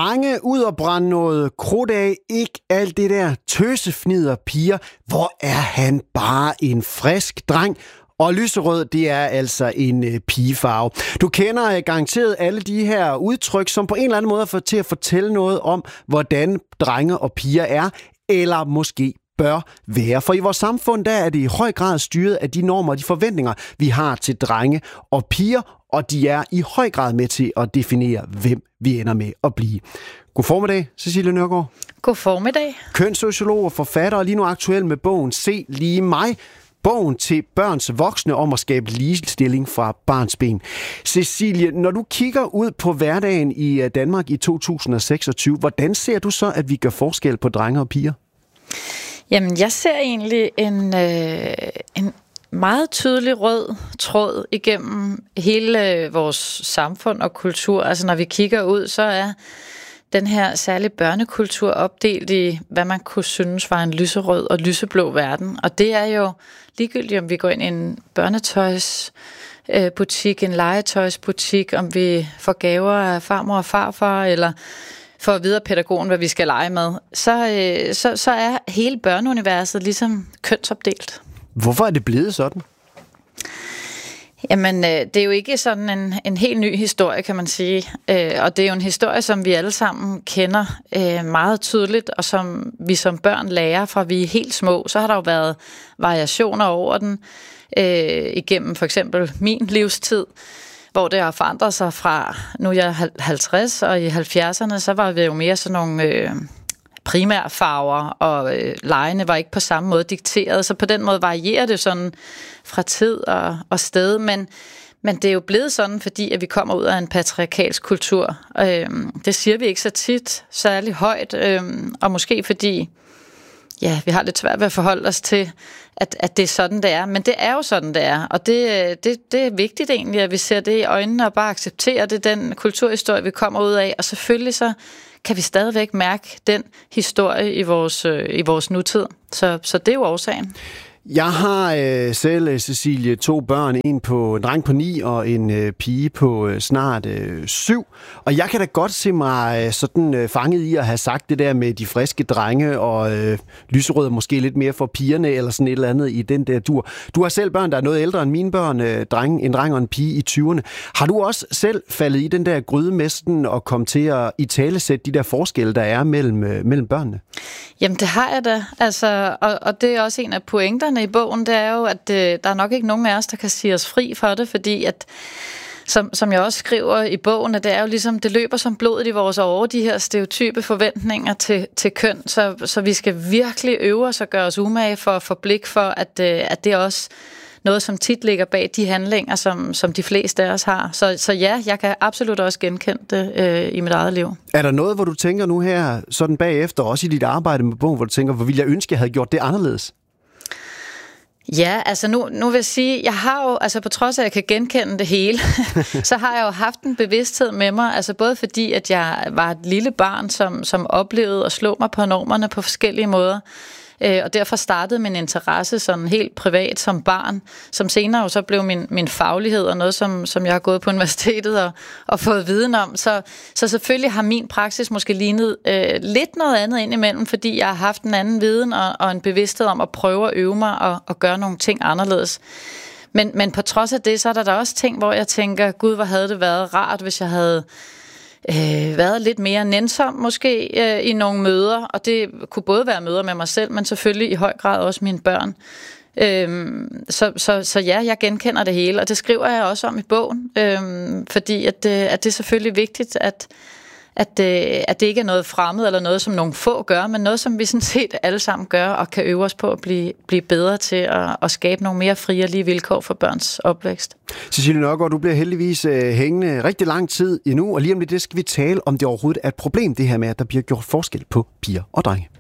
Drenge ud og brænde noget krudt af, ikke alt det der tøsefnider piger. Hvor er han bare en frisk dreng. Og lyserød, det er altså en pigefarve. Du kender garanteret alle de her udtryk, som på en eller anden måde får til at fortælle noget om, hvordan drenge og piger er, eller måske bør være. For i vores samfund, der er det i høj grad styret af de normer og de forventninger, vi har til drenge og piger, og de er i høj grad med til at definere, hvem vi ender med at blive. God formiddag, Cecilie Nørgaard. God formiddag. Kønssociolog og forfatter, og lige nu aktuel med bogen Se lige mig. Bogen til børns voksne om at skabe ligestilling fra barnsben. Cecilie, når du kigger ud på hverdagen i Danmark i 2026, hvordan ser du så, at vi gør forskel på drenge og piger? Jamen, jeg ser egentlig en meget tydelig rød tråd igennem hele vores samfund og kultur. Altså, når vi kigger ud, så er den her særlige børnekultur opdelt i, hvad man kunne synes var en lyserød og lyseblå verden. Og det er jo ligegyldigt, om vi går ind i en børnetøjsbutik, en legetøjsbutik, om vi får gaver af farmor og farfar, eller for at vide af pædagogen, hvad vi skal lege med, så er hele børneuniverset ligesom kønsopdelt. Hvorfor er det blevet sådan? Jamen, det er jo ikke sådan en helt ny historie, kan man sige. Og det er jo en historie, som vi alle sammen kender meget tydeligt, og som vi som børn lærer fra vi er helt små. Så har der jo været variationer over den igennem for eksempel min livstid, hvor det har forandret sig fra, nu er jeg 50, og i 70'erne, så var vi jo mere sådan nogle primærfarver, og legene var ikke på samme måde dikteret, så på den måde varierer det sådan fra tid og sted, men det er jo blevet sådan, fordi at vi kommer ud af en patriarkalsk kultur. Det siger vi ikke så tit, særlig højt, og måske fordi vi har lidt svært ved at forholde os til, at det er sådan, det er. Men det er jo sådan, det er. Og det er vigtigt egentlig, at vi ser det i øjnene og bare accepterer det, den kulturhistorie, vi kommer ud af. Og selvfølgelig så kan vi stadigvæk mærke den historie i vores nutid. Så det er jo årsagen. Jeg har selv, Cecilie, 2 børn. En dreng på 9 og en pige på snart 7. Og jeg kan da godt se mig sådan fanget i at have sagt det der med de friske drenge og lyserød måske lidt mere for pigerne eller sådan et eller andet i den der dur. Du har selv børn, der er noget ældre end mine børn, en dreng og en pige i 20'erne. Har du også selv faldet i den der grydemesten og kom til at italesætte de der forskelle, der er mellem børnene? Jamen, det har jeg da. Altså, og det er også en af pointerne i bogen, det er jo, at der er nok ikke nogen af os, der kan sige os fri for det, fordi at, som jeg også skriver i bogen, at det er jo ligesom, det løber som blodet i vores åre, de her stereotype forventninger til køn, så vi skal virkelig øve os og gøre os umage for at få blik for, at det er også noget, som tit ligger bag de handlinger, som de fleste af os har. Så ja, jeg kan absolut også genkende det i mit eget liv. Er der noget, hvor du tænker nu her, sådan bagefter, også i dit arbejde med bogen, hvor du tænker, hvor ville jeg ønske, jeg havde gjort det anderledes? Ja, altså nu vil jeg sige, jeg har jo, altså på trods af, at jeg kan genkende det hele, så har jeg jo haft en bevidsthed med mig, altså både fordi, at jeg var et lille barn, som oplevede at slå mig på normerne på forskellige måder, og derfor startede min interesse sådan helt privat som barn, som senere jo så blev min faglighed og noget, som jeg har gået på universitetet og fået viden om. Så selvfølgelig har min praksis måske lignet lidt noget andet indimellem, fordi jeg har haft en anden viden og en bevidsthed om at prøve at øve mig og gøre nogle ting anderledes. Men på trods af det, så er der også ting, hvor jeg tænker, gud, hvor havde det været rart, hvis jeg havde været lidt mere nænsom måske i nogle møder, og det kunne både være møder med mig selv, men selvfølgelig i høj grad også mine børn. Så ja, jeg genkender det hele, og det skriver jeg også om i bogen, fordi at det er selvfølgelig vigtigt, at det ikke er noget fremmed eller noget, som nogle få gør, men noget, som vi sådan set alle sammen gør og kan øve os på at blive bedre til at skabe nogle mere frie og lige vilkår for børns opvækst. Cecilie Nørgaard, du bliver heldigvis hængende rigtig lang tid endnu, og lige om lidt det skal vi tale om det overhovedet er et problem, det her med, at der bliver gjort forskel på piger og drenge.